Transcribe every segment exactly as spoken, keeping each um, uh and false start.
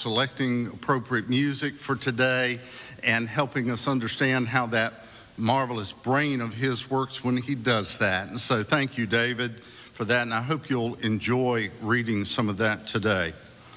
selecting appropriate music for today and helping us understand how that marvelous brain of his works when he does that. And so thank you, David, for that, and I hope you'll enjoy reading some of that today.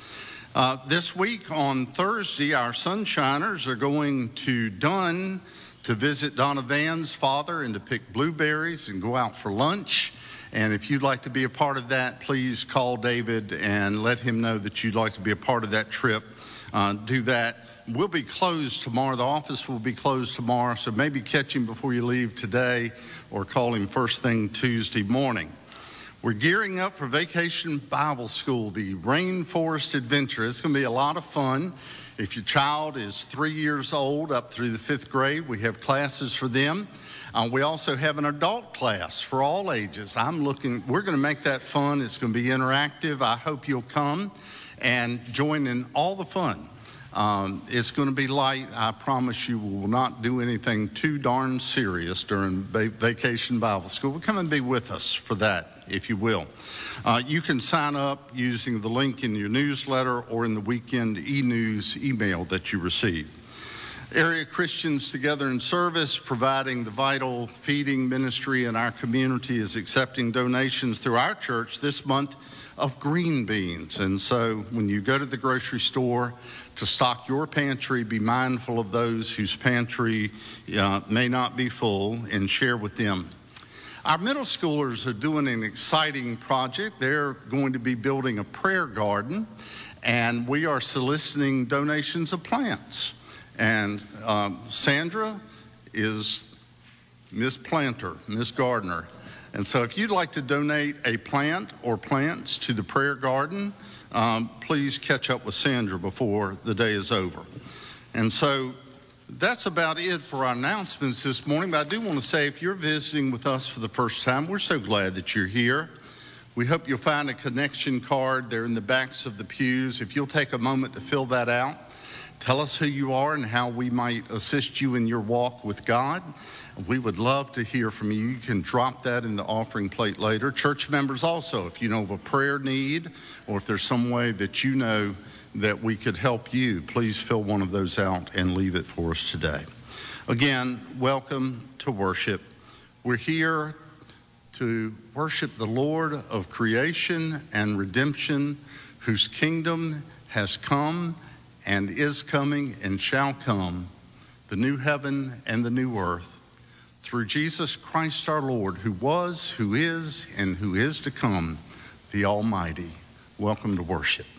Uh, this week on Thursday, our Sunshiners are going to Dunn to visit Donna Van's father and to pick blueberries and go out for lunch. And if you'd like to be a part of that, please call David and let him know that you'd like to be a part of that trip. Uh, do that. We'll be closed tomorrow. The office will be closed tomorrow, so maybe catch him before you leave today or call him first thing Tuesday morning. We're gearing up for Vacation Bible School, the Rainforest Adventure. It's going to be a lot of fun. If your child is three years old up through the fifth grade, we have classes for them. Uh, we also have an adult class for all ages. I'm looking, we're going to make that fun. It's going to be interactive. I hope you'll come and join in all the fun. Um, it's going to be light. I promise you we will not do anything too darn serious during va- Vacation Bible School. Well, come and be with us for that, if you will. Uh, you can sign up using the link in your newsletter or in the weekend e-news email that you receive. Area Christians Together in Service, providing the vital feeding ministry in our community, is accepting donations through our church this month of green beans. And so when you go to the grocery store to stock your pantry, be mindful of those whose pantry uh, may not be full and share with them. Our middle schoolers are doing an exciting project. They're going to be building a prayer garden, and we are soliciting donations of plants. And um, Sandra is Miss Planter, Miss Gardener. And so if you'd like to donate a plant or plants to the prayer garden, um, please catch up with Sandra before the day is over. And so that's about it for our announcements this morning. But I do want to say, if you're visiting with us for the first time, we're so glad that you're here. We hope you'll find a connection card. They're in the backs of the pews. If you'll take a moment to fill that out, tell us who you are and how we might assist you in your walk with God. We would love to hear from you. You can drop that in the offering plate later. Church members also, if you know of a prayer need or if there's some way that you know that we could help you, please fill one of those out and leave it for us today. Again, welcome to worship. We're here to worship the Lord of creation and redemption, whose kingdom has come and is coming and shall come, the new heaven and the new earth, through Jesus Christ our Lord, who was, who is, and who is to come, the Almighty. Welcome to worship.